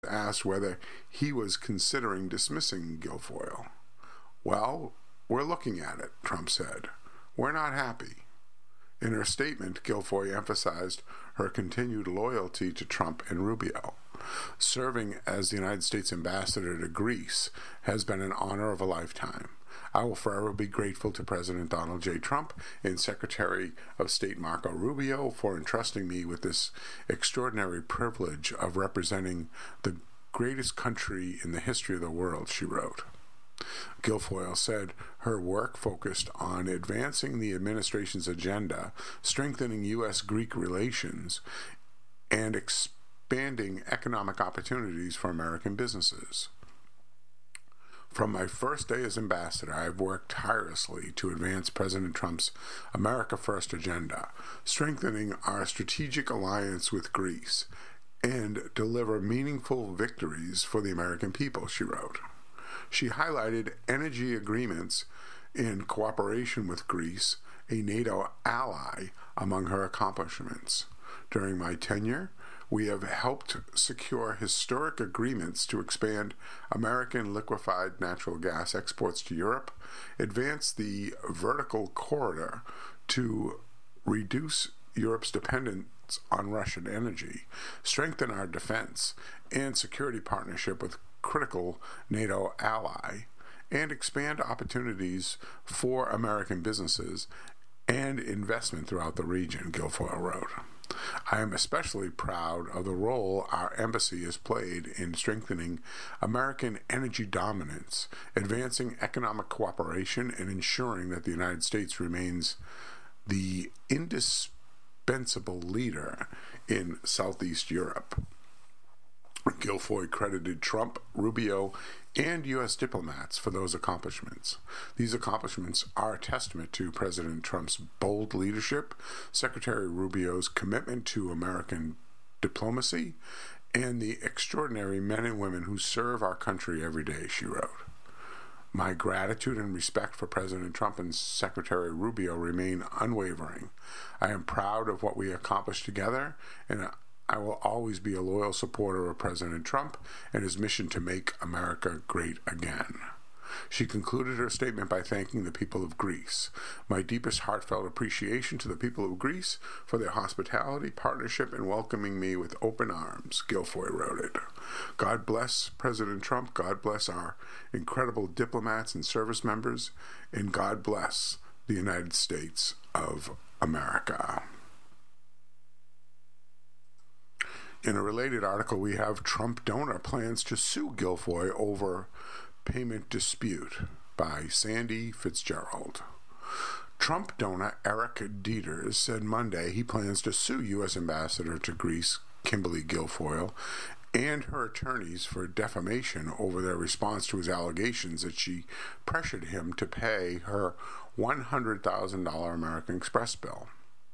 asked whether he was considering dismissing Guilfoyle. "Well, we're looking at it," Trump said. "We're not happy." In her statement, Guilfoyle emphasized her continued loyalty to Trump and Rubio. "Serving as the United States ambassador to Greece has been an honor of a lifetime. I will forever be grateful to President Donald J. Trump and Secretary of State Marco Rubio for entrusting me with this extraordinary privilege of representing the greatest country in the history of the world," she wrote. Guilfoyle said her work focused on advancing the administration's agenda, strengthening U.S.-Greek relations, and expanding economic opportunities for American businesses. "From my first day as ambassador, I have worked tirelessly to advance President Trump's America First agenda, strengthening our strategic alliance with Greece, and deliver meaningful victories for the American people," she wrote. She highlighted energy agreements and cooperation with Greece, a NATO ally, among her accomplishments. "During my tenure, we have helped secure historic agreements to expand American liquefied natural gas exports to Europe, advance the vertical corridor to reduce Europe's dependence on Russian energy, strengthen our defense and security partnership with critical NATO ally, and expand opportunities for American businesses and investment throughout the region," Guilfoyle wrote. "I am especially proud of the role our embassy has played in strengthening American energy dominance, advancing economic cooperation, and ensuring that the United States remains the indispensable leader in Southeast Europe." Guilfoyle credited Trump, Rubio, and U.S. diplomats for those accomplishments. These accomplishments are a testament to President Trump's bold leadership, Secretary Rubio's commitment to American diplomacy, and the extraordinary men and women who serve our country every day, she wrote. "My gratitude and respect for President Trump and Secretary Rubio remain unwavering. I am proud of what we accomplished together, and I will always be a loyal supporter of President Trump and his mission to make America great again." She concluded her statement by thanking the people of Greece. "My deepest heartfelt appreciation to the people of Greece for their hospitality, partnership, and welcoming me with open arms," Guilfoyle wrote it. "God bless President Trump, God bless our incredible diplomats and service members, and God bless the United States of America." In a related article, we have Trump donor plans to sue Guilfoyle over payment dispute by Sandy Fitzgerald. Trump donor Eric Dieters said Monday he plans to sue U.S. Ambassador to Greece Kimberly Guilfoyle and her attorneys for defamation over their response to his allegations that she pressured him to pay her $100,000 American Express bill.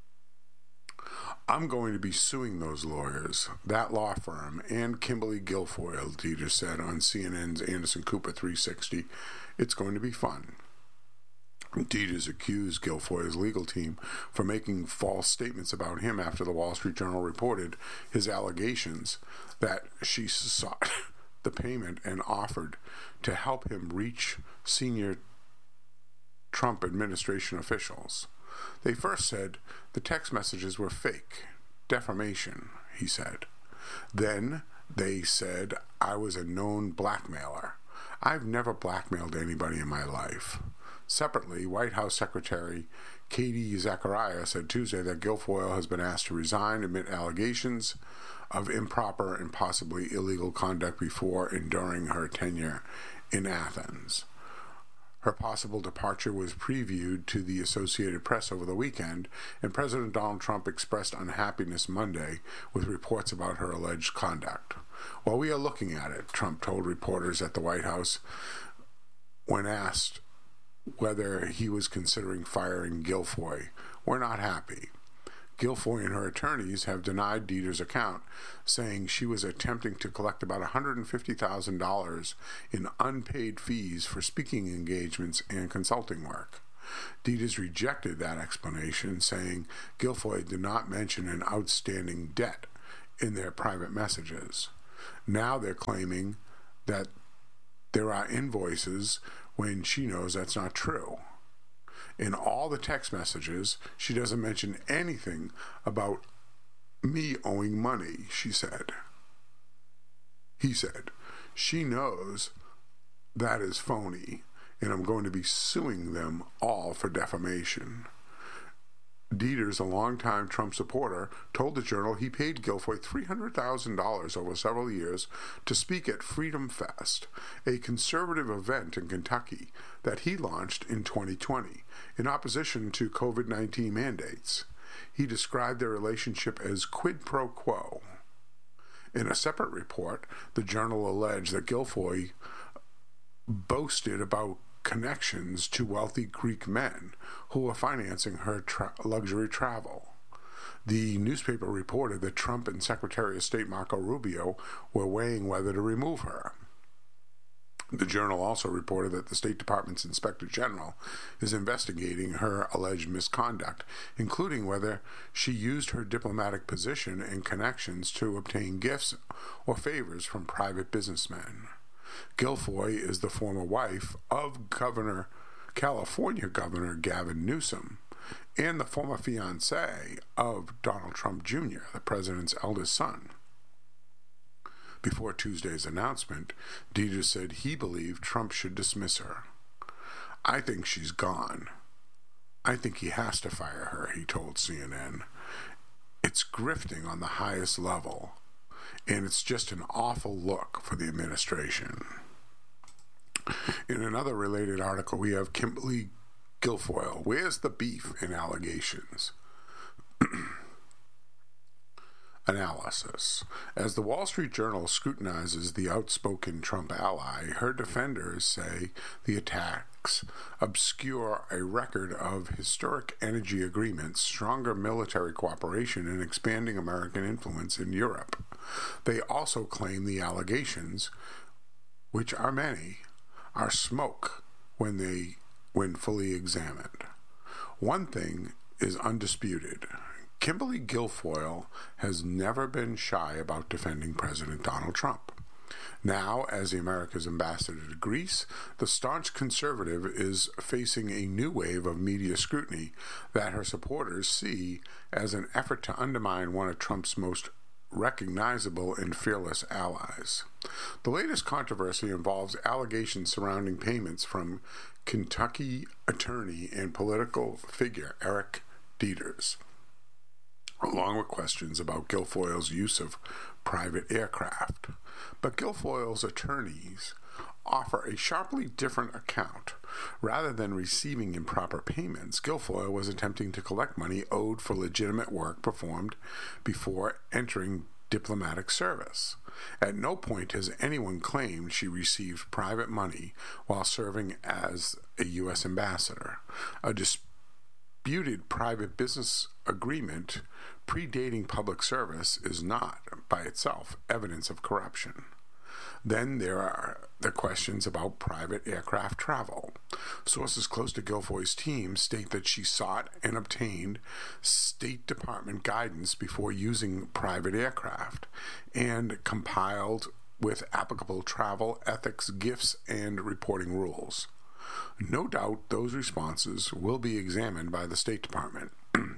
"I'm going to be suing those lawyers, that law firm, and Kimberly Guilfoyle," Dieters said on CNN's Anderson Cooper 360. "It's going to be fun." Dieters accused Guilfoyle's legal team for making false statements about him after the Wall Street Journal reported his allegations that she sought the payment and offered to help him reach senior Trump administration officials. They first said the text messages were fake, defamation, he said. Then they said I was a known blackmailer. I've never blackmailed anybody in my life. Separately, White House Secretary Katie Zachariah said Tuesday that Guilfoyle has been asked to resign amid allegations of improper and possibly illegal conduct before and during her tenure in Athens. Her possible departure was previewed to the Associated Press over the weekend, and President Donald Trump expressed unhappiness Monday with reports about her alleged conduct. "Well, we are looking at it," Trump told reporters at the White House when asked whether he was considering firing Guilfoyle. "We're not happy." Guilfoyle and her attorneys have denied Dieters' account, saying she was attempting to collect about $150,000 in unpaid fees for speaking engagements and consulting work. Dieters rejected that explanation, saying Guilfoyle did not mention an outstanding debt in their private messages. Now they're claiming that there are invoices when she knows that's not true. In all the text messages, she doesn't mention anything about me owing money, she said. He said, she knows that is phony, and I'm going to be suing them all for defamation. Dieters, a longtime Trump supporter, told the Journal he paid Guilfoyle $300,000 over several years to speak at Freedom Fest, a conservative event in Kentucky that he launched in 2020 in opposition to COVID-19 mandates. He described their relationship as quid pro quo. In a separate report, the Journal alleged that Guilfoyle boasted about connections to wealthy Greek men who were financing her luxury travel. The newspaper reported that Trump and Secretary of State Marco Rubio were weighing whether to remove her. The Journal also reported that the State Department's Inspector General is investigating her alleged misconduct, including whether she used her diplomatic position and connections to obtain gifts or favors from private businessmen. Guilfoyle is the former wife of California Governor Gavin Newsom and the former fiancée of Donald Trump Jr., the president's eldest son. Before Tuesday's announcement, Dieters said he believed Trump should dismiss her. I think she's gone. I think he has to fire her, he told CNN. It's grifting on the highest level, and it's just an awful look for the administration. In another related article, we have Kimberly Guilfoyle. Where's the beef in allegations? Analysis. As the Wall Street Journal scrutinizes the outspoken Trump ally, her defenders say the attacks obscure a record of historic energy agreements, stronger military cooperation, and expanding American influence in Europe. They also claim the allegations, which are many, are smoke when fully examined. One thing is undisputed. Kimberly Guilfoyle has never been shy about defending President Donald Trump. Now, as America's ambassador to Greece, the staunch conservative is facing a new wave of media scrutiny that her supporters see as an effort to undermine one of Trump's most recognizable and fearless allies. The latest controversy involves allegations surrounding payments from Kentucky attorney and political figure Eric Dieters, along with questions about Guilfoyle's use of private aircraft. But Guilfoyle's attorneys offer a sharply different account. Rather than receiving improper payments, Guilfoyle was attempting to collect money owed for legitimate work performed before entering diplomatic service. At no point has anyone claimed she received private money while serving as a U.S. ambassador. A disputed private business agreement predating public service is not, by itself, evidence of corruption. Then there are the questions about private aircraft travel. Sources close to Guilfoyle's team state that she sought and obtained State Department guidance before using private aircraft and compiled with applicable travel, ethics, gifts, and reporting rules. No doubt those responses will be examined by the State Department.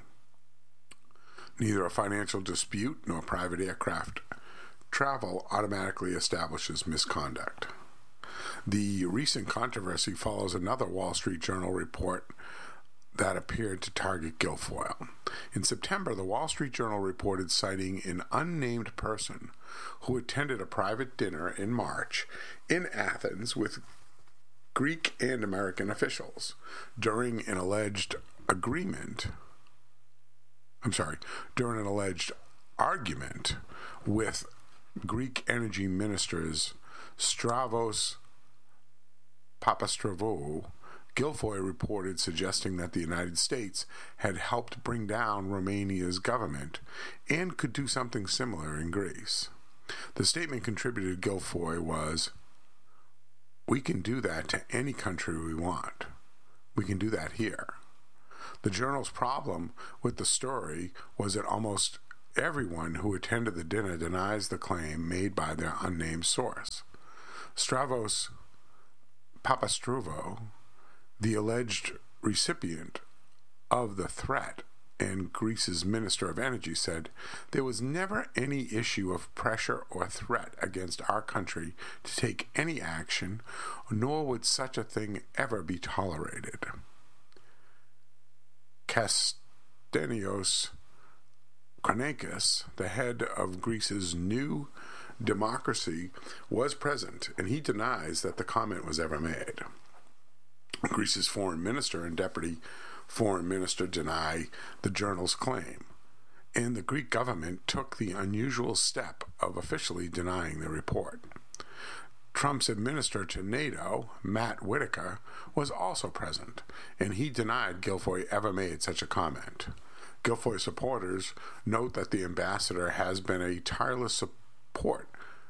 Neither a financial dispute nor private aircraft travel automatically establishes misconduct. The recent controversy follows another Wall Street Journal report that appeared to target Guilfoyle. In September, the Wall Street Journal reported citing an unnamed person who attended a private dinner in March in Athens with Greek and American officials during an alleged argument with Greek energy ministers Stavros Papastravou. Guilfoyle reported suggesting that the United States had helped bring down Romania's government and could do something similar in Greece. The statement contributed to Guilfoyle was, "We can do that to any country we want. We can do that here." The Journal's problem with the story was it almost everyone who attended the dinner denies the claim made by their unnamed source. Stavros Papastrouvo, the alleged recipient of the threat and Greece's Minister of Energy, said, "There was never any issue of pressure or threat against our country to take any action, nor would such a thing ever be tolerated." Kastenios Kornakis, the head of Greece's New Democracy, was present, and he denies that the comment was ever made. Greece's foreign minister and deputy foreign minister deny the journal's claim, and the Greek government took the unusual step of officially denying the report. Trump's administrator to NATO, Matt Whitaker, was also present, and he denied Guilfoyle ever made such a comment. Guilfoyle supporters note that the ambassador has been a tireless support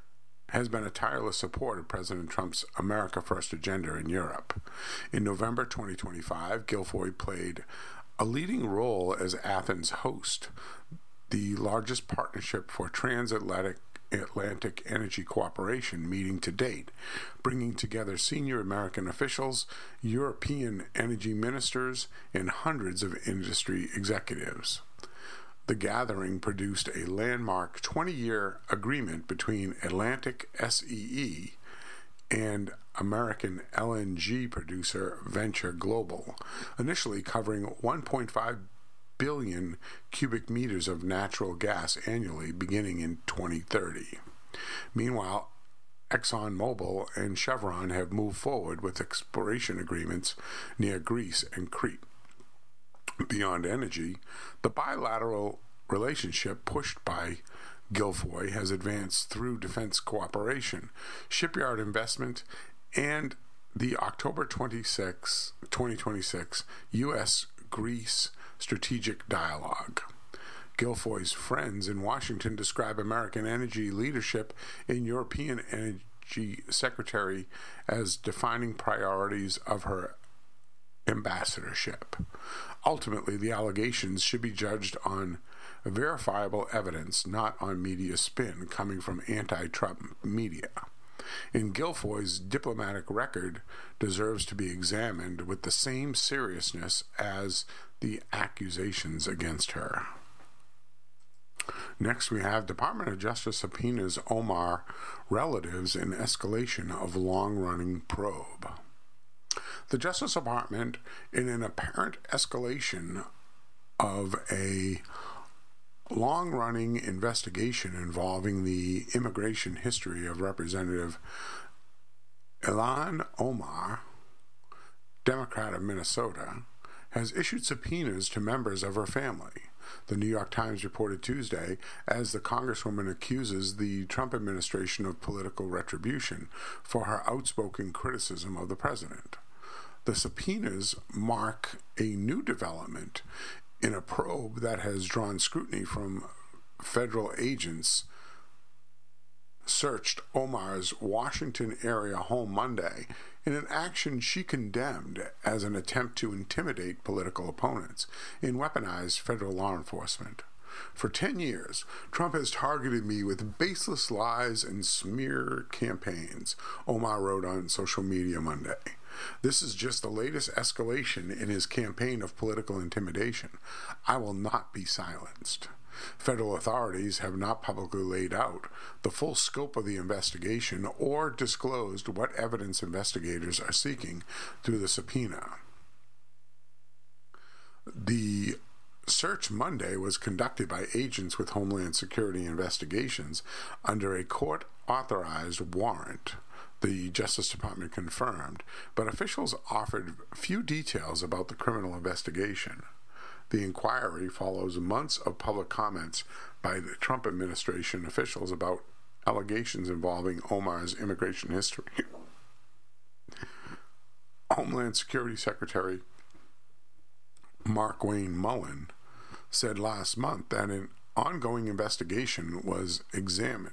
of President Trump's America First agenda in Europe. In November 2025, Guilfoyle played a leading role as Athens' host, the largest partnership for transatlantic energy cooperation meeting to date, bringing together senior American officials, European energy ministers, and hundreds of industry executives. The gathering produced a landmark 20-year agreement between Atlantic SEE and American LNG producer Venture Global, initially covering 1.5 billion cubic meters of natural gas annually beginning in 2030. Meanwhile, ExxonMobil and Chevron have moved forward with exploration agreements near Greece and Crete. Beyond energy, the bilateral relationship pushed by Guilfoyle has advanced through defense cooperation, shipyard investment, and the October 26, 2026 U.S.-Greece Strategic Dialogue. Guilfoyle's friends in Washington describe American energy leadership and European Energy Secretary as defining priorities of her ambassadorship. Ultimately, the allegations should be judged on verifiable evidence, not on media spin coming from anti-Trump media. And Guilfoyle's diplomatic record deserves to be examined with the same seriousness as the accusations against her. Next, we have Department of Justice subpoenas Omar relatives in escalation of long-running probe. The Justice Department, in an apparent escalation of a long-running investigation involving the immigration history of Representative Ilhan Omar, Democrat of Minnesota, has issued subpoenas to members of her family. The New York Times reported Tuesday as the Congresswoman accuses the Trump administration of political retribution for her outspoken criticism of the president. The subpoenas mark a new development in a probe that has drawn scrutiny from federal agents searched Omar's Washington area home Monday in an action she condemned as an attempt to intimidate political opponents and weaponize federal law enforcement. For 10 years, Trump has targeted me with baseless lies and smear campaigns, Omar wrote on social media Monday. This is just the latest escalation in his campaign of political intimidation. I will not be silenced. Federal authorities have not publicly laid out the full scope of the investigation or disclosed what evidence investigators are seeking through the subpoena. The search Monday was conducted by agents with Homeland Security investigations under a court-authorized warrant, the Justice Department confirmed, but officials offered few details about the criminal investigation. The inquiry follows months of public comments by the Trump administration officials about allegations involving Omar's immigration history. Homeland Security Secretary Markwayne Mullin said last month that an ongoing investigation was examining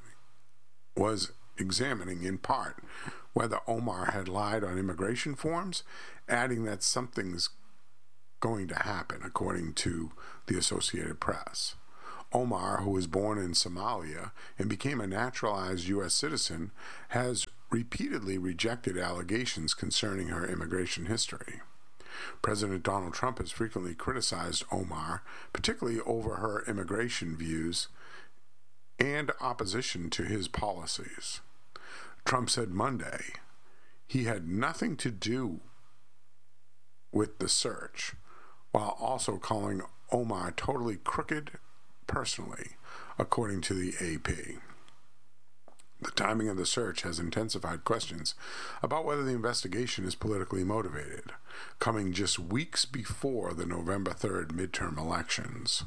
in part whether Omar had lied on immigration forms, adding that something's going to happen, according to the Associated Press. Omar, who was born in Somalia and became a naturalized U.S. citizen, has repeatedly rejected allegations concerning her immigration history. President Donald Trump has frequently criticized Omar, particularly over her immigration views and opposition to his policies. Trump said Monday he had nothing to do with the search, while also calling Omar totally crooked personally, according to the AP. The timing of the search has intensified questions about whether the investigation is politically motivated, coming just weeks before the November 3rd midterm elections.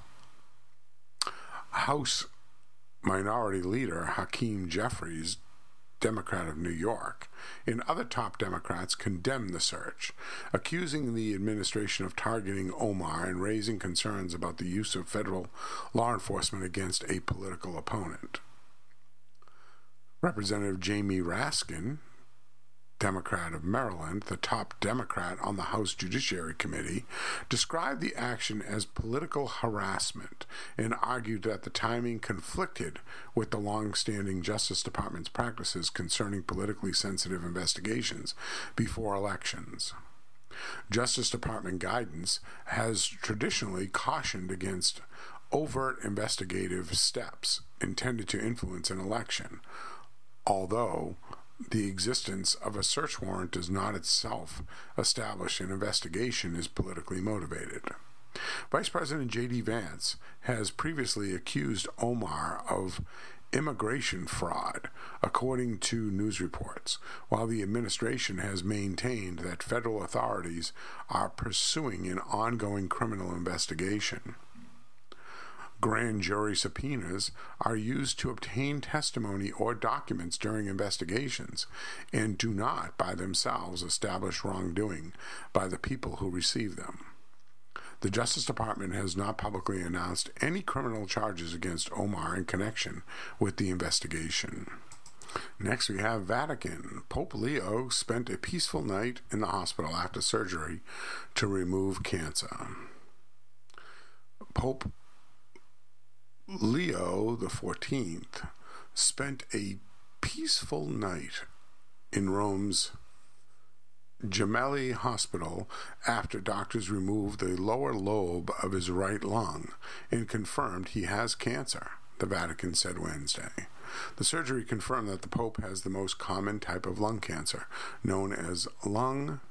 House Minority Leader Hakeem Jeffries, Democrat of New York, and other top Democrats condemned the search, accusing the administration of targeting Omar and raising concerns about the use of federal law enforcement against a political opponent. Representative Jamie Raskin, Democrat of Maryland, the top Democrat on the House Judiciary Committee, described the action as political harassment and argued that the timing conflicted with the long-standing Justice Department's practices concerning politically sensitive investigations before elections. Justice Department guidance has traditionally cautioned against overt investigative steps intended to influence an election, although the existence of a search warrant does not itself establish an investigation is politically motivated. Vice President J.D. Vance has previously accused Omar of immigration fraud, according to news reports, while the administration has maintained that federal authorities are pursuing an ongoing criminal investigation. Grand jury subpoenas are used to obtain testimony or documents during investigations and do not, by themselves, establish wrongdoing by the people who receive them. The Justice Department has not publicly announced any criminal charges against Omar in connection with the investigation. Next, we have Vatican. Pope Leo spent a peaceful night in the hospital after surgery to remove cancer. Pope Leo XIV spent a peaceful night in Rome's Gemelli Hospital after doctors removed the lower lobe of his right lung and confirmed he has cancer, the Vatican said Wednesday. The surgery confirmed that the Pope has the most common type of lung cancer, known as lung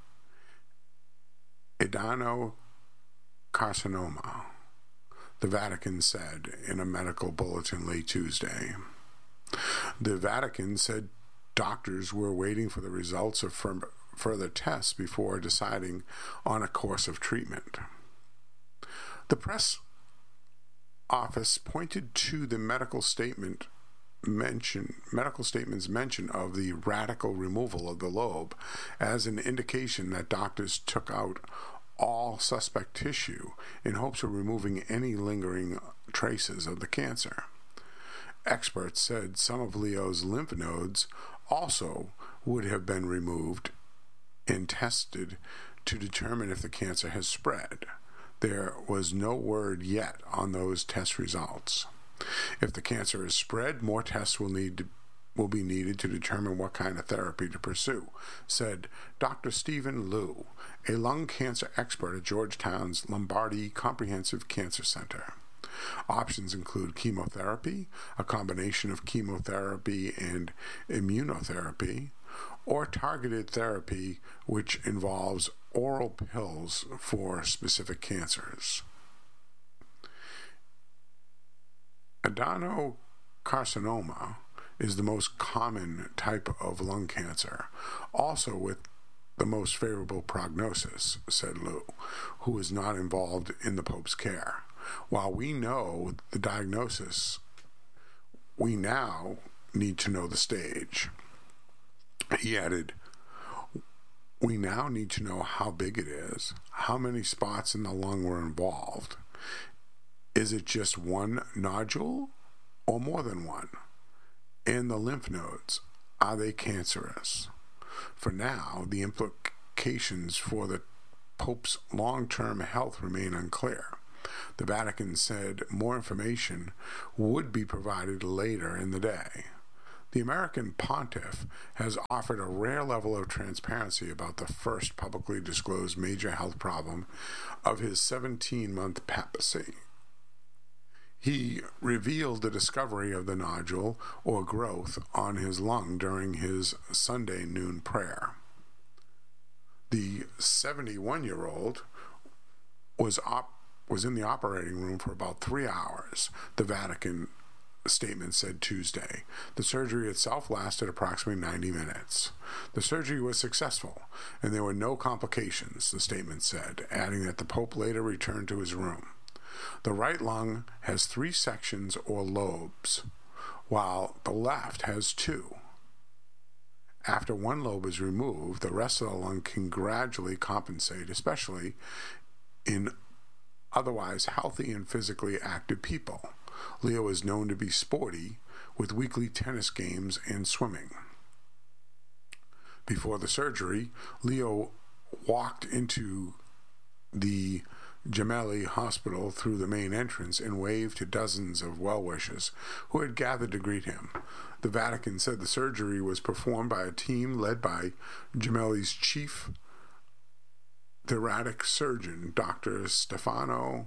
adenocarcinoma, the Vatican said in a medical bulletin late Tuesday. The Vatican said doctors were waiting for the results of further tests before deciding on a course of treatment. The press office pointed to the medical statement's mention of the radical removal of the lobe as an indication that doctors took out all suspect tissue in hopes of removing any lingering traces of the cancer. Experts said some of Leo's lymph nodes also would have been removed and tested to determine if the cancer has spread. There was no word yet on those test results. If the cancer is spread, more tests will be needed to determine what kind of therapy to pursue, said Dr. Stephen Liu, a lung cancer expert at Georgetown's Lombardi Comprehensive Cancer Center. Options include chemotherapy, a combination of chemotherapy and immunotherapy, or targeted therapy which involves oral pills for specific cancers. Adenocarcinoma is the most common type of lung cancer, also with the most favorable prognosis, said Liu, who is not involved in the Pope's care. While we know the diagnosis, we now need to know the stage. He added, we now need to know how big it is, how many spots in the lung were involved. Is it just one nodule or more than one? And the lymph nodes, are they cancerous? For now, the implications for the Pope's long-term health remain unclear. The Vatican said more information would be provided later in the day. The American pontiff has offered a rare level of transparency about the first publicly disclosed major health problem of his 17-month papacy. He revealed the discovery of the nodule or growth on his lung during his Sunday noon prayer. The 71-year-old was in the operating room for about 3 hours, the Vatican statement said Tuesday. The surgery itself lasted approximately 90 minutes. The surgery was successful, and there were no complications, the statement said, adding that the Pope later returned to his room. The right lung has 3 sections or lobes, while the left has 2. After one lobe is removed, the rest of the lung can gradually compensate, especially in otherwise healthy and physically active people. Leo is known to be sporty, with weekly tennis games and swimming. Before the surgery, Leo walked into the Gemelli Hospital through the main entrance and waved to dozens of well-wishers who had gathered to greet him. The Vatican said the surgery was performed by a team led by Gemelli's chief thoracic surgeon, Dr. Stefano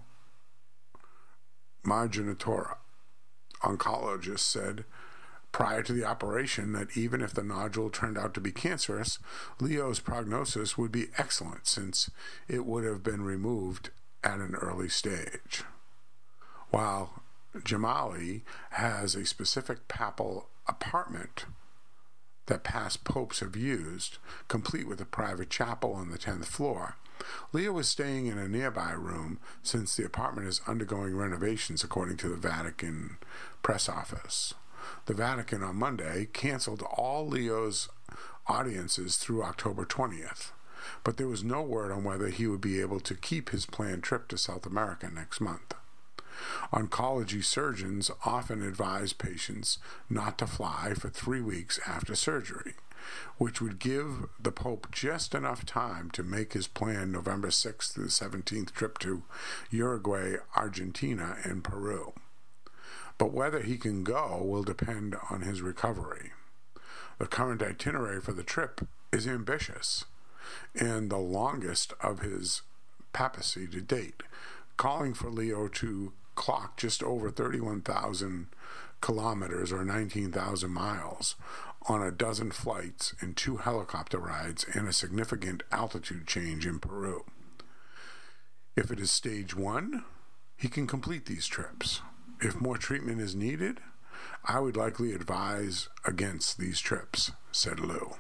Marginatora. Oncologist said prior to the operation that even if the nodule turned out to be cancerous, Leo's prognosis would be excellent since it would have been removed at an early stage. While Gemelli has a specific papal apartment that past popes have used, complete with a private chapel on the 10th floor, Leo is staying in a nearby room since the apartment is undergoing renovations, according to the Vatican press office. The Vatican on Monday canceled all Leo's audiences through October 20th, but there was no word on whether he would be able to keep his planned trip to South America next month. Oncology surgeons often advise patients not to fly for 3 weeks after surgery, which would give the Pope just enough time to make his planned November 6th to the 17th trip to Uruguay, Argentina, and Peru. But whether he can go will depend on his recovery. The current itinerary for the trip is ambitious and the longest of his papacy to date, calling for Leo to clock just over 31,000 kilometers or 19,000 miles on a dozen flights and 2 helicopter rides and a significant altitude change in Peru. If it is stage 1, he can complete these trips. If more treatment is needed, I would likely advise against these trips, said Liu.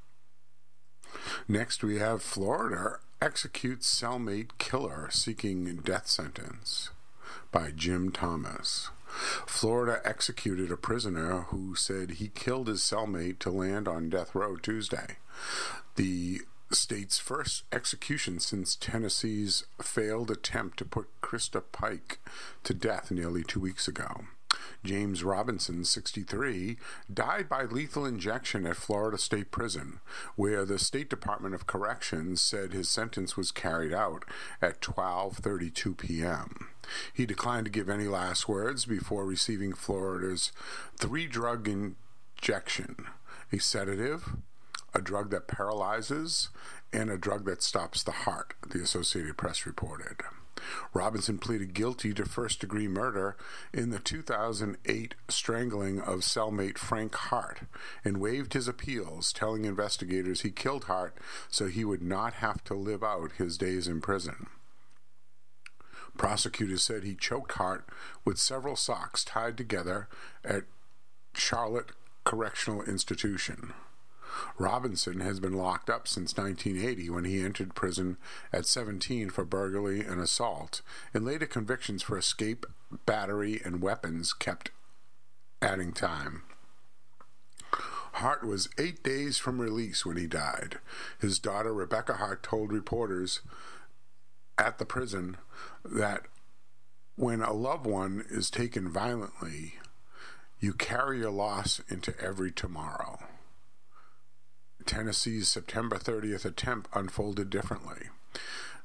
Next, we have Florida executes cellmate killer seeking death sentence by Jim Thomas. Florida executed a prisoner who said he killed his cellmate to land on death row Tuesday, the state's first execution since Tennessee's failed attempt to put Krista Pike to death nearly 2 weeks ago. James Robinson, 63, died by lethal injection at Florida State Prison, where the State Department of Corrections said his sentence was carried out at 12:32 p.m. He declined to give any last words before receiving Florida's 3-drug injection, a sedative, a drug that paralyzes, and a drug that stops the heart, the Associated Press reported. Robinson pleaded guilty to first-degree murder in the 2008 strangling of cellmate Frank Hart and waived his appeals, telling investigators he killed Hart so he would not have to live out his days in prison. Prosecutors said he choked Hart with several socks tied together at Charlotte Correctional Institution. Robinson has been locked up since 1980 when he entered prison at 17 for burglary and assault, and later convictions for escape, battery, and weapons kept adding time. Hart was 8 days from release when he died. His daughter, Rebecca Hart, told reporters at the prison that when a loved one is taken violently, you carry your loss into every tomorrow. Tennessee's September 30th attempt unfolded differently.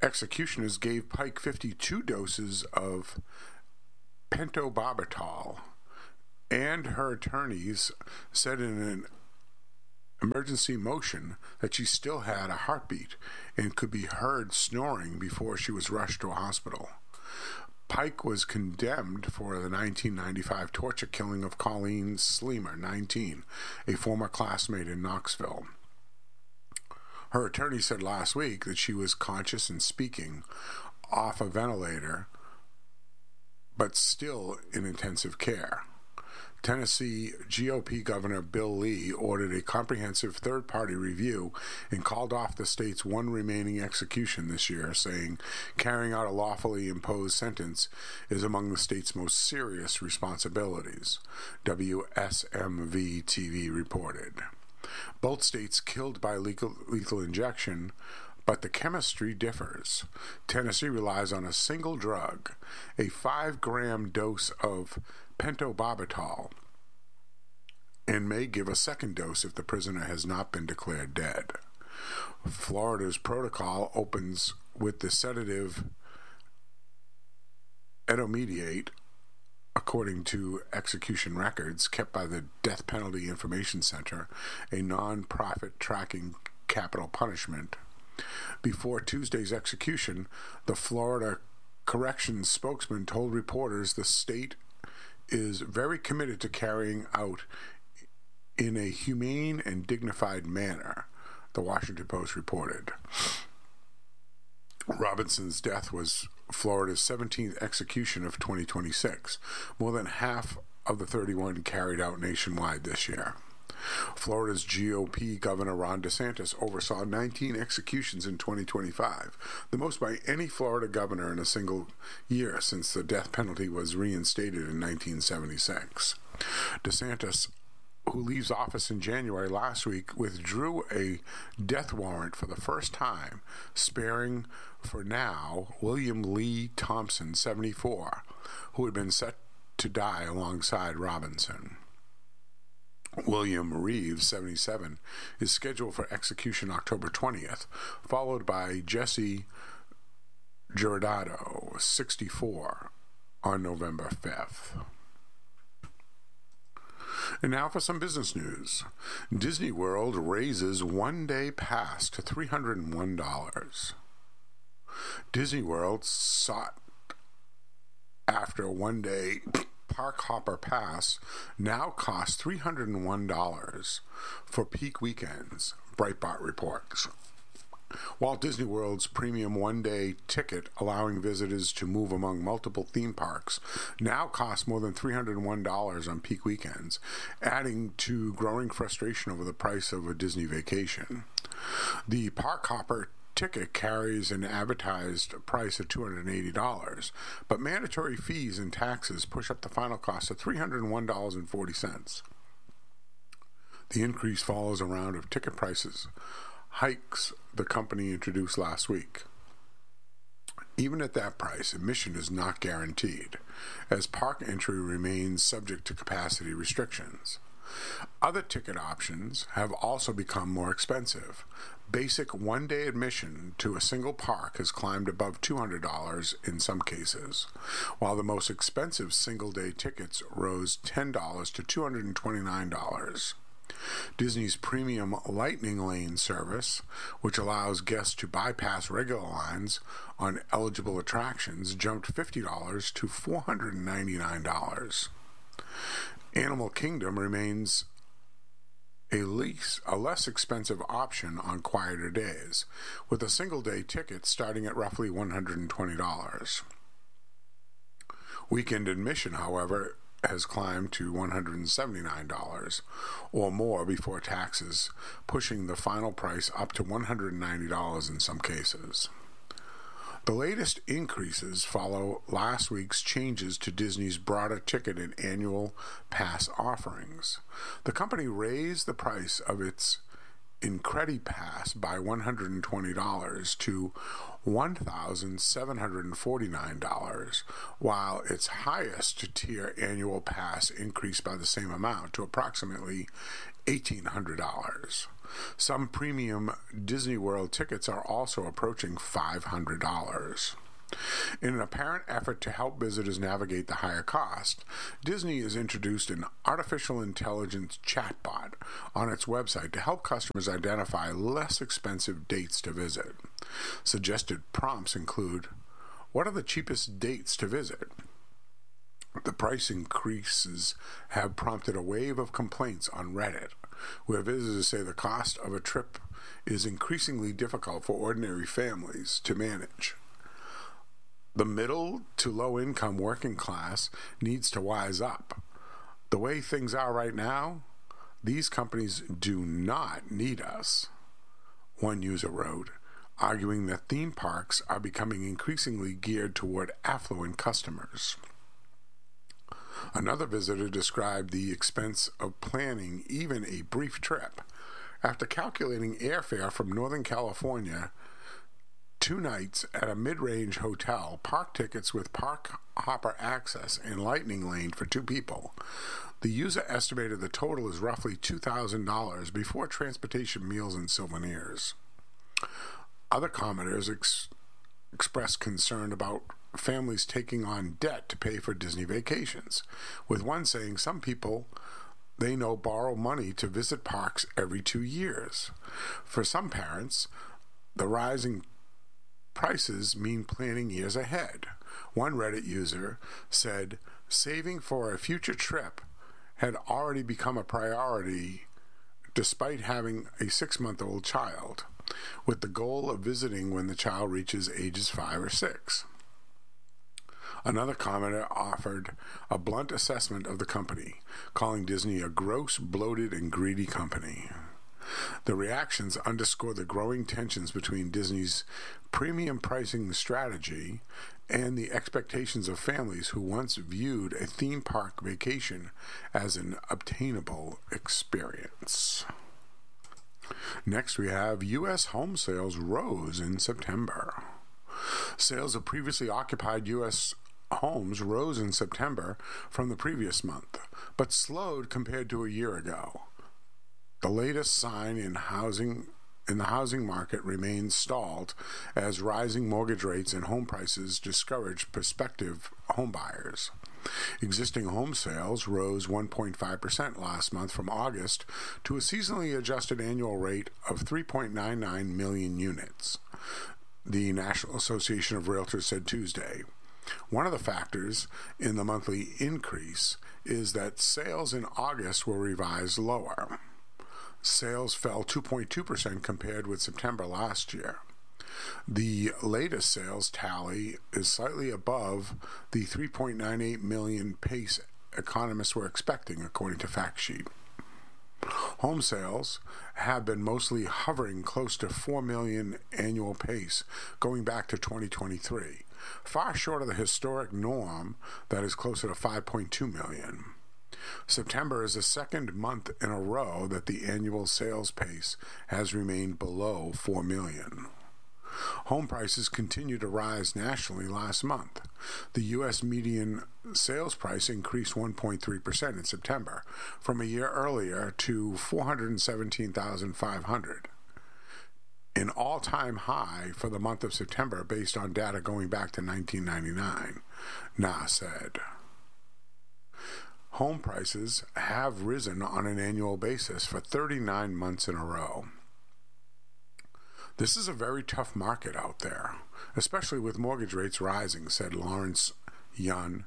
executioners gave Pike 52 doses of pentobarbital, and her attorneys said in an emergency motion that she still had a heartbeat and could be heard snoring before she was rushed to a hospital. Pike was condemned for the 1995 torture killing of Colleen Sleemer, 19, a former classmate in Knoxville. Her attorney said last week that she was conscious and speaking off a ventilator, but still in intensive care. Tennessee GOP Governor Bill Lee ordered a comprehensive third-party review and called off the state's one remaining execution this year, saying carrying out a lawfully imposed sentence is among the state's most serious responsibilities, WSMV-TV reported. Both states killed by lethal injection, but the chemistry differs. Tennessee relies on a single drug, a 5-gram dose of pentobarbital, and may give a second dose if the prisoner has not been declared dead. Florida's protocol opens with the sedative etomidate, according to execution records kept by the Death Penalty Information Center, a non-profit tracking capital punishment. Before Tuesday's execution, the Florida Corrections spokesman told reporters the state is very committed to carrying out in a humane and dignified manner, the Washington Post reported. Robinson's death was Florida's 17th execution of 2026, more than half of the 31 carried out nationwide this year. Florida's GOP Governor Ron DeSantis oversaw 19 executions in 2025, the most by any Florida governor in a single year since the death penalty was reinstated in 1976. DeSantis, who leaves office in January last week, withdrew a death warrant for the first time, sparing for now William Lee Thompson, 74, who had been set to die alongside Robinson. William Reeves, 77, is scheduled for execution October 20th, followed by Jesse Giordano, 64, on November 5th. And now for some business news. Disney World raises one-day pass to $301. Disney World sought after one-day Park Hopper Pass now costs $301 for peak weekends, Breitbart reports. Walt Disney World's premium one-day ticket, allowing visitors to move among multiple theme parks, now costs more than $301 on peak weekends, adding to growing frustration over the price of a Disney vacation. The Park Hopper ticket carries an advertised price of $280, but mandatory fees and taxes push up the final cost to $301.40. The increase follows a round of ticket prices hikes the company introduced last week. Even at that price, admission is not guaranteed, as park entry remains subject to capacity restrictions. Other ticket options have also become more expensive. Basic one-day admission to a single park has climbed above $200 in some cases, while the most expensive single-day tickets rose $10 to $229. Disney's premium Lightning Lane service, which allows guests to bypass regular lines on eligible attractions, jumped $50 to $499. Animal Kingdom remains a less expensive option on quieter days, with a single-day ticket starting at roughly $120. Weekend admission, however, has climbed to $179 or more before taxes, pushing the final price up to $190 in some cases. The latest increases follow last week's changes to Disney's broader ticket and annual pass offerings. The company raised the price of its IncrediPass by $120 to $1,749, while its highest tier annual pass increased by the same amount to approximately $1,800. Some premium Disney World tickets are also approaching $500. In an apparent effort to help visitors navigate the higher cost, Disney has introduced an artificial intelligence chatbot on its website to help customers identify less expensive dates to visit. Suggested prompts include, what are the cheapest dates to visit? The price increases have prompted a wave of complaints on Reddit, where visitors say the cost of a trip is increasingly difficult for ordinary families to manage. The middle to low income working class needs to wise up. The way things are right now, these companies do not need us, one user wrote, arguing that theme parks are becoming increasingly geared toward affluent customers. Another visitor described the expense of planning even a brief trip. After calculating airfare from Northern California, 2 nights at a mid-range hotel, park tickets with park hopper access and lightning lane for 2 people, the user estimated the total is roughly $2,000 before transportation, meals, and souvenirs. Other commenters expressed concern about families taking on debt to pay for Disney vacations, with one saying some people they know borrow money to visit parks every 2 years. For some parents, the rising prices mean planning years ahead. One Reddit user said saving for a future trip had already become a priority despite having a 6-month-old child, with the goal of visiting when the child reaches ages 5 or 6. Another commenter offered a blunt assessment of the company, calling Disney a gross, bloated, and greedy company. The reactions underscore the growing tensions between Disney's premium pricing strategy and the expectations of families who once viewed a theme park vacation as an obtainable experience. Next, we have U.S. home sales rose in September. Sales of previously occupied U.S. homes rose in September from the previous month, but slowed compared to a year ago. The latest sign in the housing market remains stalled as rising mortgage rates and home prices discourage prospective homebuyers. Existing home sales rose 1.5% last month from August to a seasonally adjusted annual rate of 3.99 million units, the National Association of Realtors said Tuesday. One of the factors in the monthly increase is that sales in August were revised lower. Sales fell 2.2% compared with September last year. The latest sales tally is slightly above the 3.98 million pace economists were expecting, according to FactSheet. Home sales have been mostly hovering close to 4 million annual pace going back to 2023, far short of the historic norm that is closer to 5.2 million. September is the second month in a row that the annual sales pace has remained below 4 million. Home prices continued to rise nationally last month. The U.S. median sales price increased 1.3% in September from a year earlier to $417,500, an all-time high for the month of September based on data going back to 1999, NAH said. Home prices have risen on an annual basis for 39 months in a row. This is a very tough market out there, especially with mortgage rates rising, said Lawrence Yun,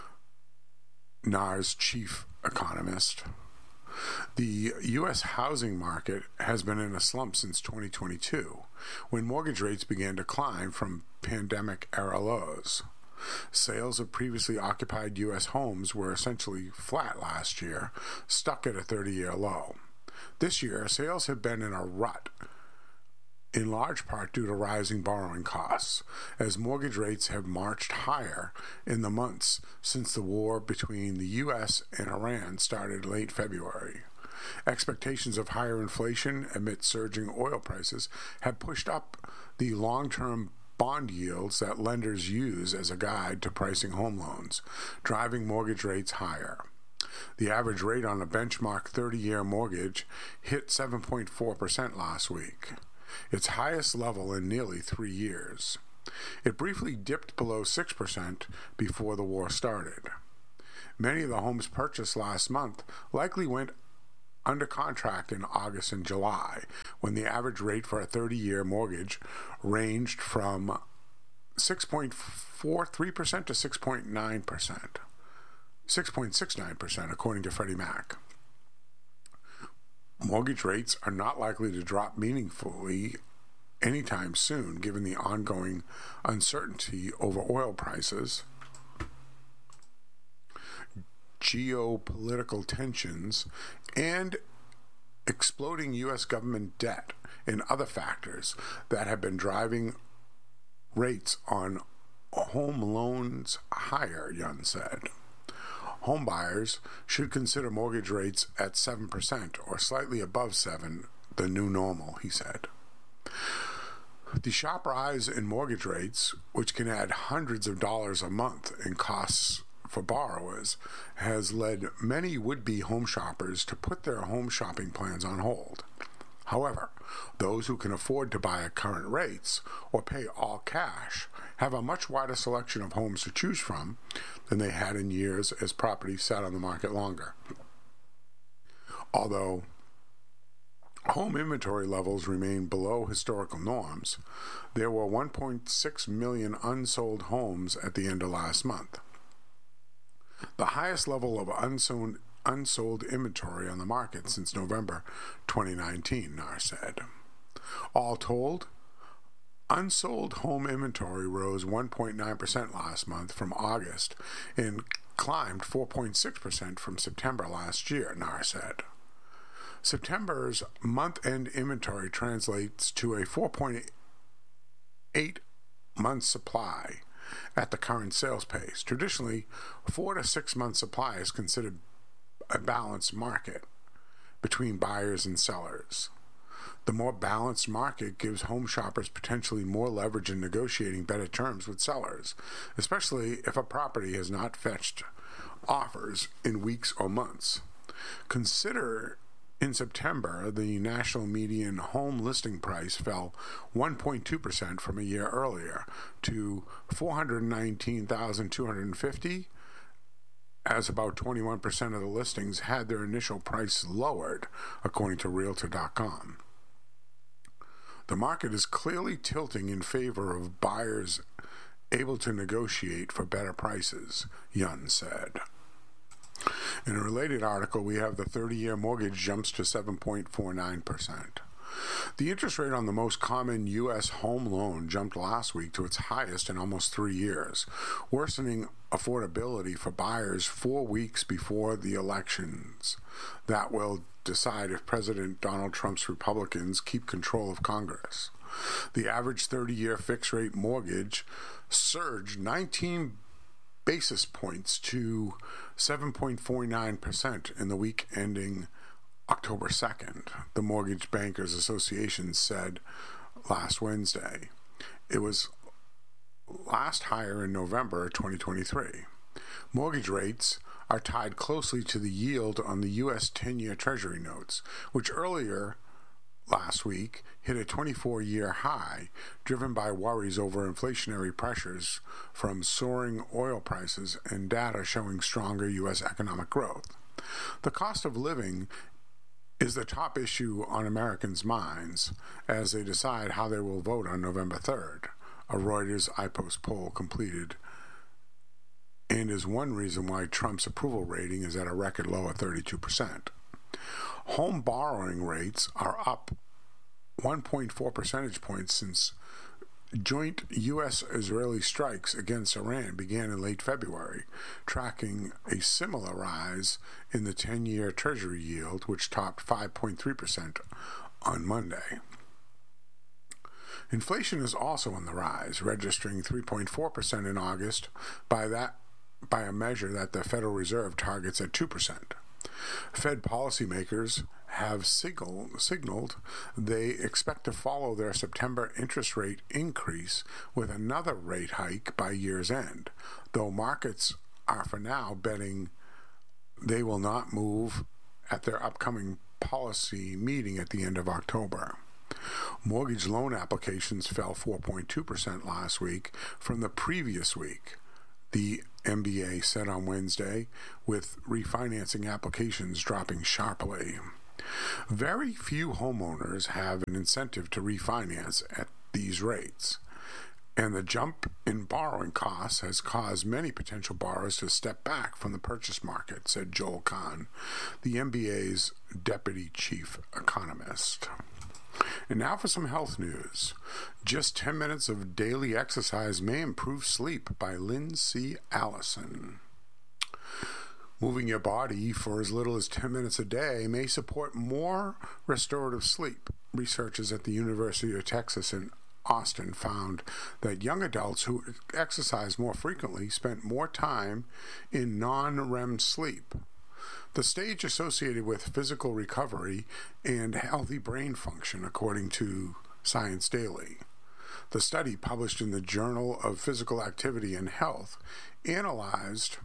NAR's chief economist. The U.S. housing market has been in a slump since 2022, when mortgage rates began to climb from pandemic-era lows. Sales of previously occupied U.S. homes were essentially flat last year, stuck at a 30-year low. This year, sales have been in a rut, in large part due to rising borrowing costs, as mortgage rates have marched higher in the months since the war between the U.S. and Iran started late February. Expectations of higher inflation amid surging oil prices have pushed up the long-term bond yields that lenders use as a guide to pricing home loans, driving mortgage rates higher. The average rate on a benchmark 30-year mortgage hit 7.4% last week, its highest level in nearly 3 years. It briefly dipped below 6% before the war started. Many of the homes purchased last month likely went under contract in August and July, when the average rate for a 30-year mortgage ranged from 6.43% to 6.69%, according to Freddie Mac. Mortgage rates are not likely to drop meaningfully anytime soon, given the ongoing uncertainty over oil prices, geopolitical tensions, and exploding U.S. government debt and other factors that have been driving rates on home loans higher, Yun said. Home buyers should consider mortgage rates at 7% or slightly above 7%, the new normal, he said. The sharp rise in mortgage rates, which can add hundreds of dollars a month in costs for borrowers, has led many would-be home shoppers to put their home shopping plans on hold. However, those who can afford to buy at current rates or pay all cash have a much wider selection of homes to choose from than they had in years as properties sat on the market longer. Although home inventory levels remain below historical norms, there were 1.6 million unsold homes at the end of last month, the highest level of unsold inventory on the market since November 2019, NAR said. All told, unsold home inventory rose 1.9% last month from August and climbed 4.6% from September last year, NAR said. September's month-end inventory translates to a 4.8 month supply at the current sales pace. Traditionally, 4 to 6 month supply is considered a balanced market between buyers and sellers. The more balanced market gives home shoppers potentially more leverage in negotiating better terms with sellers, especially if a property has not fetched offers in weeks or months. Consider in September, the national median home listing price fell 1.2% from a year earlier to $419,250, as about 21% of the listings had their initial price lowered, according to Realtor.com. The market is clearly tilting in favor of buyers able to negotiate for better prices, Yun said. In a related article, we have the 30-year mortgage jumps to 7.49%. The interest rate on the most common U.S. home loan jumped last week to its highest in almost 3 years, worsening affordability for buyers 4 weeks before the elections that will decide if President Donald Trump's Republicans keep control of Congress. The average 30-year fixed-rate mortgage surged 19 basis points to 7.49% in the week ending October 2nd, the Mortgage Bankers Association said last Wednesday. It was last higher in November 2023. Mortgage rates are tied closely to the yield on the U.S. 10-year Treasury notes, which earlier last week hit a 24-year high, driven by worries over inflationary pressures from soaring oil prices and data showing stronger U.S. economic growth. The cost of living is the top issue on Americans' minds as they decide how they will vote on November 3rd, a Reuters IPOS poll completed, and is one reason why Trump's approval rating is at a record low of 32%. Home borrowing rates are up 1.4 percentage points since joint U.S.-Israeli strikes against Iran began in late February, tracking a similar rise in the 10-year Treasury yield, which topped 5.3% on Monday. Inflation is also on the rise, registering 3.4% in August by a measure that the Federal Reserve targets at 2%. Fed policymakers have signaled they expect to follow their September interest rate increase with another rate hike by year's end, though markets are for now betting they will not move at their upcoming policy meeting at the end of October. Mortgage loan applications fell 4.2% last week from the previous week, the MBA said on Wednesday, with refinancing applications dropping sharply. Very few homeowners have an incentive to refinance at these rates, and the jump in borrowing costs has caused many potential borrowers to step back from the purchase market, said Joel Kahn, the MBA's deputy chief economist. And now for some health news. Just 10 minutes of daily exercise may improve sleep by Lindsay Allison. Moving your body for as little as 10 minutes a day may support more restorative sleep. Researchers at the University of Texas in Austin found that young adults who exercise more frequently spent more time in non-REM sleep, the stage associated with physical recovery and healthy brain function, according to Science Daily. The study, published in the Journal of Physical Activity and Health, analyzed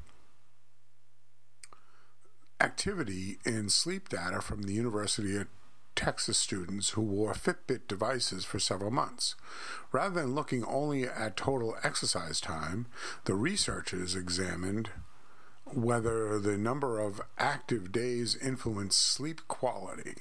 activity and sleep data from the University of Texas students who wore Fitbit devices for several months. Rather than looking only at total exercise time, the researchers examined whether the number of active days influenced sleep quality.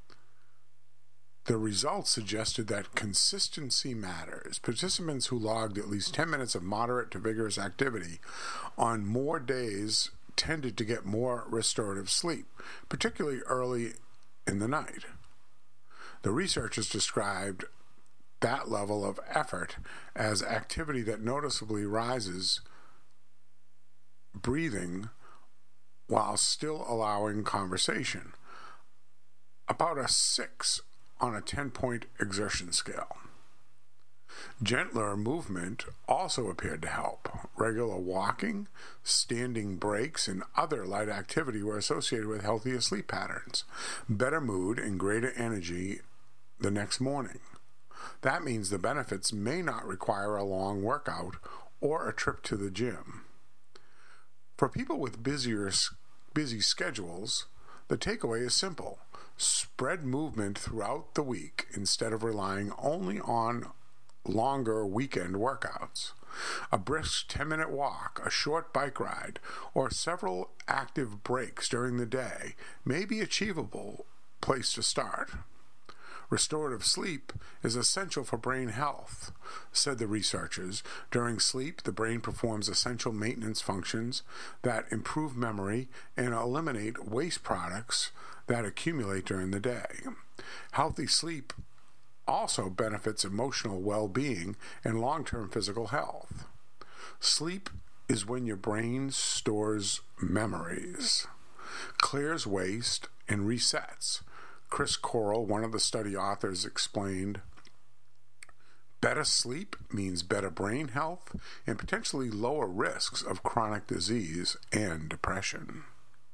The results suggested that consistency matters. Participants who logged at least 10 minutes of moderate to vigorous activity on more days tended to get more restorative sleep, particularly early in the night. The researchers described that level of effort as activity that noticeably rises breathing while still allowing conversation, about a 6 on a 10-point exertion scale. Gentler movement also appeared to help. Regular walking, standing breaks, and other light activity were associated with healthier sleep patterns, better mood, and greater energy the next morning. That means the benefits may not require a long workout or a trip to the gym. For people with busy schedules, the takeaway is simple. Spread movement throughout the week instead of relying only on longer weekend workouts. A brisk 10-minute walk, a short bike ride, or several active breaks during the day may be an achievable place to start. Restorative sleep is essential for brain health, said the researchers. During sleep, the brain performs essential maintenance functions that improve memory and eliminate waste products that accumulate during the day. Healthy sleep also benefits emotional well-being and long-term physical health. Sleep is when your brain stores memories, clears waste, and resets. Chris Correll, one of the study authors, explained, better sleep means better brain health and potentially lower risks of chronic disease and depression.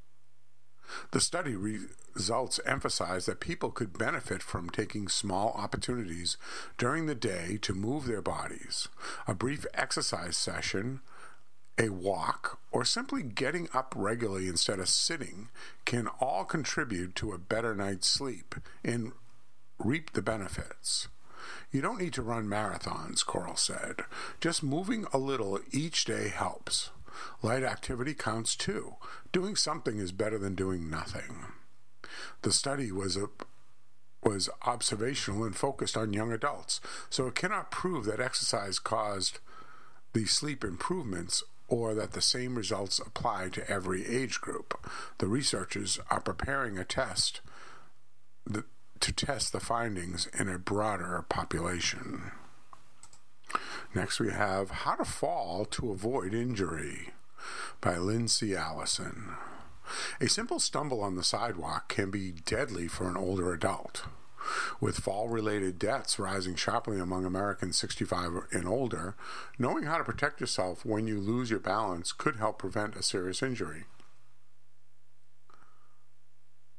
The study results emphasize that people could benefit from taking small opportunities during the day to move their bodies. A brief exercise session, a walk, or simply getting up regularly instead of sitting can all contribute to a better night's sleep and reap the benefits. You don't need to run marathons, Correll said. Just moving a little each day helps. Light activity counts too. Doing something is better than doing nothing. The study was observational and focused on young adults, so it cannot prove that exercise caused the sleep improvements or that the same results apply to every age group. The researchers are preparing a test to test the findings in a broader population. Next we have How to Fall to Avoid Injury by Lindsay Allison. A simple stumble on the sidewalk can be deadly for an older adult. With fall-related deaths rising sharply among Americans 65 and older, knowing how to protect yourself when you lose your balance could help prevent a serious injury.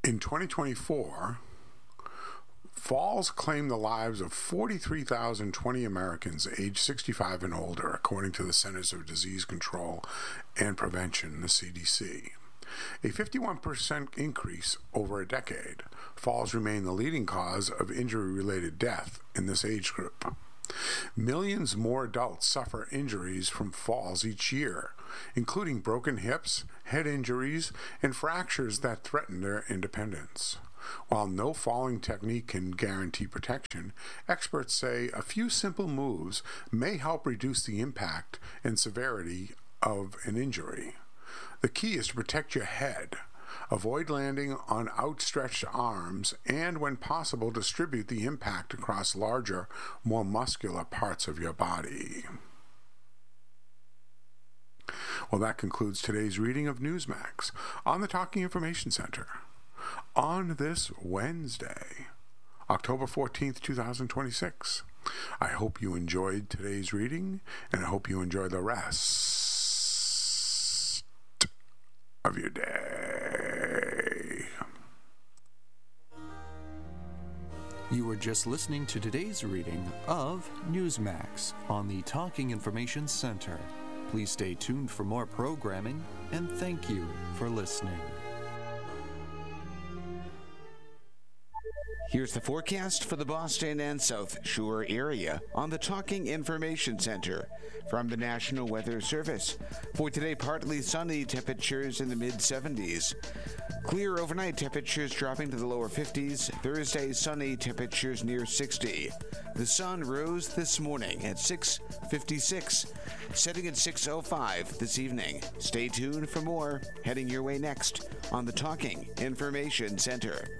In 2024, falls claimed the lives of 43,020 Americans aged 65 and older, according to the Centers for Disease Control and Prevention, the CDC. A 51% increase over a decade. Falls remain the leading cause of injury-related death in this age group. Millions more adults suffer injuries from falls each year, including broken hips, head injuries, and fractures that threaten their independence. While no falling technique can guarantee protection, experts say a few simple moves may help reduce the impact and severity of an injury. The key is to protect your head. Avoid landing on outstretched arms, and when possible, distribute the impact across larger, more muscular parts of your body. Well, that concludes today's reading of Newsmax on the Talking Information Center. On this Wednesday, October 14th, 2026. I hope you enjoyed today's reading, and I hope you enjoy the rest of your day. You were just listening to today's reading of Newsmax on the Talking Information Center. Please stay tuned for more programming, and thank you for listening. Here's the forecast for the Boston and South Shore area on the Talking Information Center from the National Weather Service. For today, partly sunny, temperatures in the mid-70s. Clear overnight, temperatures dropping to the lower 50s. Thursday, sunny, temperatures near 60. The sun rose this morning at 6:56, setting at 6:05 this evening. Stay tuned for more, heading your way next on the Talking Information Center.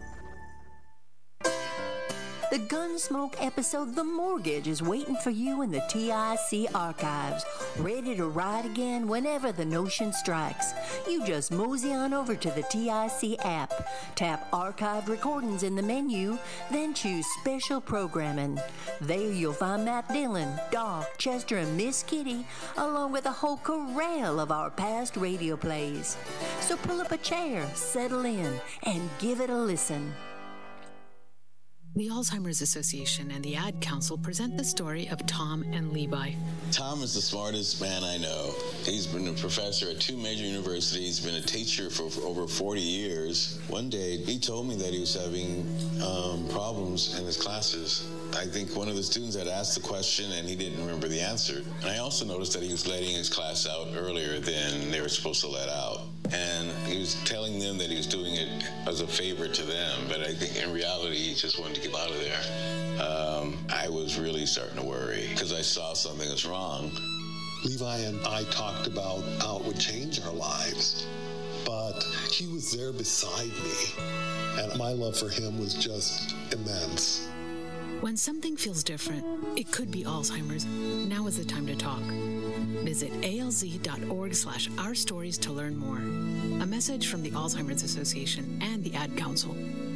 The Gunsmoke episode The Mortgage is waiting for you in the TIC archives, ready to ride again whenever the notion strikes. You just mosey on over to the TIC app, tap Archived Recordings in the menu, then choose Special Programming. There you'll find Matt Dillon, Doc, Chester, and Miss Kitty, along with a whole corral of our past radio plays. So pull up a chair, settle in, and give it a listen. The Alzheimer's Association and the Ad Council present the story of Tom and Levi. Tom is the smartest man I know. He's been a professor at 2 major universities, been a teacher for over 40 years. One day, he told me that he was having problems in his classes. I think one of the students had asked the question and he didn't remember the answer. And I also noticed that he was letting his class out earlier than they were supposed to let out. And he was telling them that he was doing it as a favor to them, but I think in reality, he just wanted to get out of there. I was really starting to worry because I saw something was wrong. Levi and I talked about how it would change our lives, but he was there beside me, and my love for him was just immense. When something feels different, it could be Alzheimer's. Now is the time to talk. Visit alz.org/ourstories to learn more. A message from the Alzheimer's Association and the Ad Council.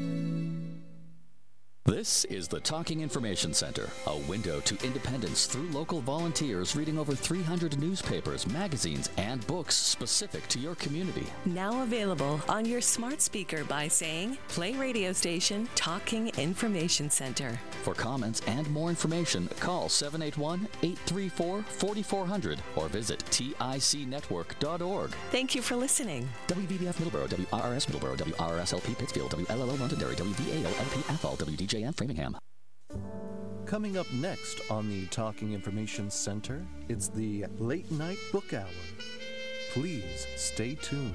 This is the Talking Information Center, a window to independence through local volunteers reading over 300 newspapers, magazines, and books specific to your community. Now available on your smart speaker by saying, play radio station Talking Information Center. For comments and more information, call 781-834-4400 or visit ticnetwork.org. Thank you for listening. WVBF Middleborough, WRRS Middleborough, WRSLP Pittsfield, WLLO Londonderry, WVAO-LP Athol, WDJN Framingham. Coming up next on the Talking Information Center, it's the Late Night Book Hour. Please stay tuned.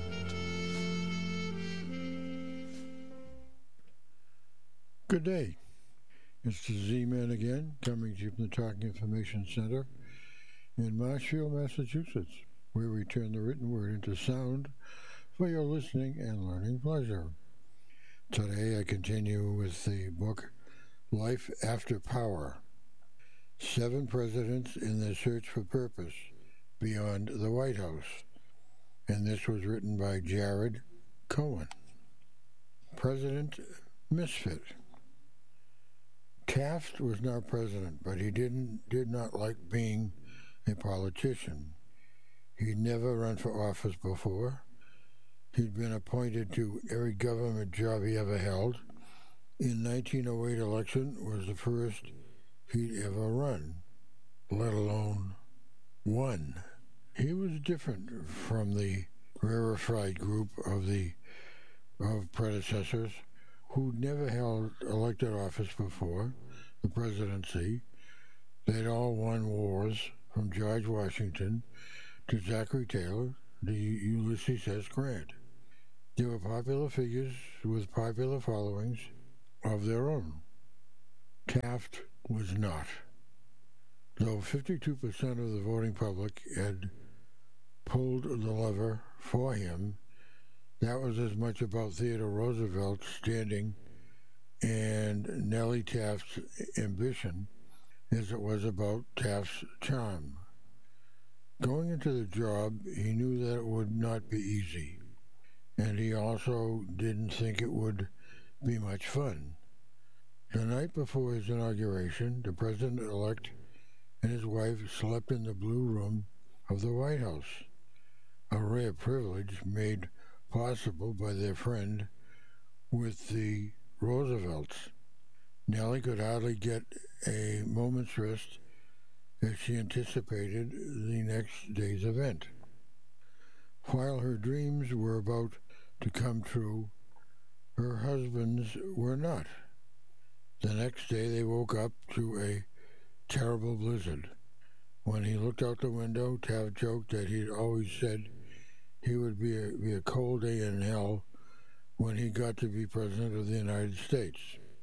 Good day. It's the Z-Man again, coming to you from the Talking Information Center in Marshfield, Massachusetts, where we turn the written word into sound for your listening and learning pleasure. Today I continue with the book Life After Power, 7 Presidents in Their Search for Purpose Beyond the White House, and this was written by Jared Cohen. President Misfit. Taft was not president, but he did not like being a politician. He'd never run for office before, He'd been appointed to every government job he ever held. In 1908 election was the first he'd ever run, let alone won. He was different from the rarefied group of predecessors who'd never held elected office before, the presidency. They'd all won wars, from George Washington to Zachary Taylor to Ulysses S. Grant. They were popular figures with popular followings of their own. Taft was not. Though 52% of the voting public had pulled the lever for him, that was as much about Theodore Roosevelt's standing and Nellie Taft's ambition as it was about Taft's charm. Going into the job, he knew that it would not be easy, and he also didn't think it would be much fun. The night before his inauguration, the president-elect and his wife slept in the Blue Room of the White House, a rare privilege made possible by their friend with the Roosevelts. Nellie could hardly get a moment's rest as she anticipated the next day's event. While her dreams were about to come true, her husband's were not. The next day they woke up to a terrible blizzard. When he looked out the window, Taft joked that he'd always said he would be a cold day in hell when he got to be president of the United States.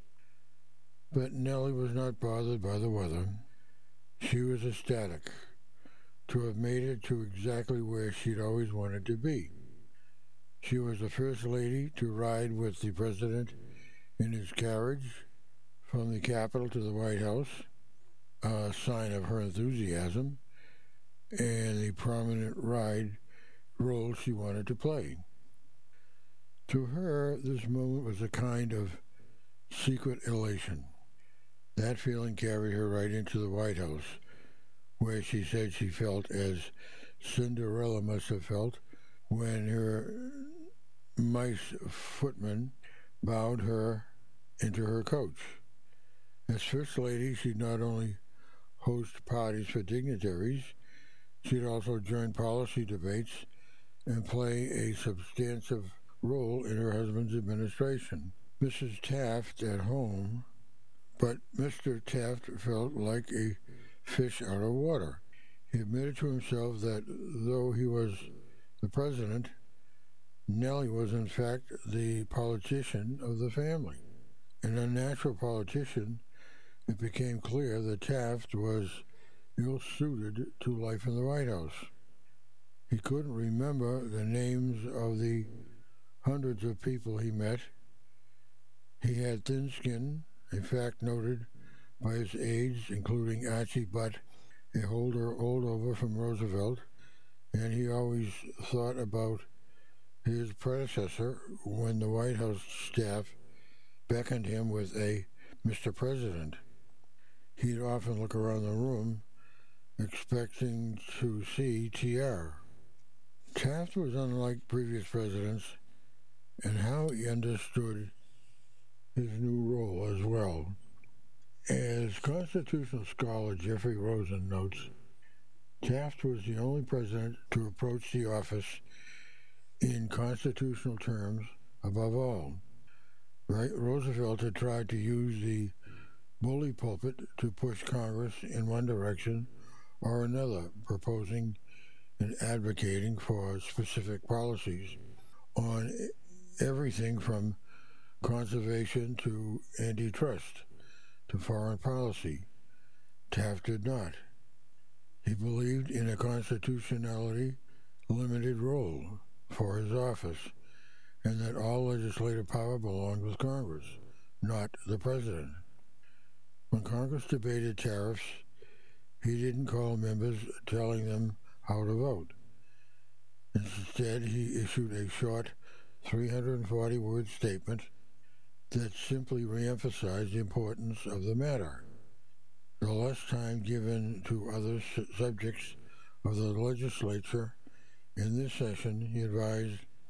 But Nellie was not bothered by the weather. She was ecstatic to have made it to exactly where she'd always wanted to be. She was the first lady to ride with the president in his carriage from the Capitol to the White House, a sign of her enthusiasm, and the prominent role she wanted to play. To her, this moment was a kind of secret elation. That feeling carried her right into the White House, where she said she felt as Cinderella must have felt when her mice footman bowed her into her coach. As First Lady, she'd not only host parties for dignitaries, she'd also join policy debates and play a substantive role in her husband's administration. Mrs. Taft at home, but Mr. Taft felt like a fish out of water. He admitted to himself that though he was the president, Nellie was in fact the politician of the family. An unnatural politician, it became clear that Taft was ill-suited to life in the White House. He couldn't remember the names of the hundreds of people he met. He had thin skin, a fact noted by his aides, including Archie Butt, a holdover from Roosevelt, and he always thought about his predecessor when the White House staff beckoned him with a Mr. President. He'd often look around the room, expecting to see TR. Taft was unlike previous presidents in how he understood his new role as well. As constitutional scholar Jeffrey Rosen notes, Taft was the only president to approach the office in constitutional terms above all. Roosevelt had tried to use the bully pulpit to push Congress in one direction or another, proposing and advocating for specific policies on everything from conservation to antitrust to foreign policy. Taft did not. He believed in a constitutionally limited role for his office, and that all legislative power belonged with Congress, not the president. When Congress debated tariffs, he didn't call members telling them how to vote. Instead, he issued a short 340-word statement that simply reemphasized the importance of the matter. The less time given to other subjects of the legislature in this session, he advised,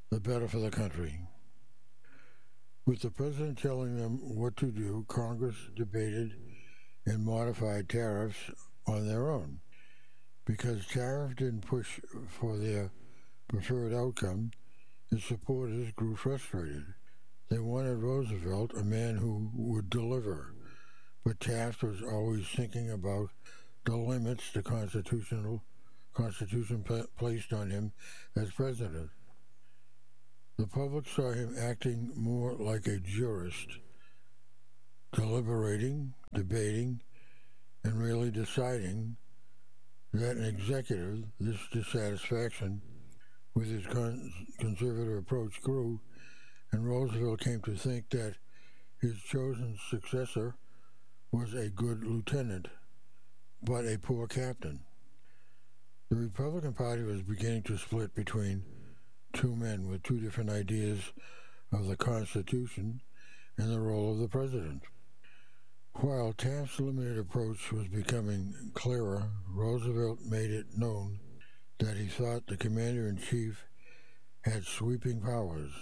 the better for the country. With the president telling them what to do, Congress debated and modified tariffs on their own. Because tariff didn't push for their preferred outcome, his supporters grew frustrated. They wanted Roosevelt, a man who would deliver, but Taft was always thinking about the limits the Constitution placed on him as president. The public saw him acting more like a jurist, deliberating, debating, and really deciding that an executive. This dissatisfaction with his conservative approach grew, and Roosevelt came to think that his chosen successor was a good lieutenant, but a poor captain. The Republican Party was beginning to split between two men with two different ideas of the Constitution and the role of the president. While Taft's limited approach was becoming clearer, Roosevelt made it known that he thought the commander-in-chief had sweeping powers.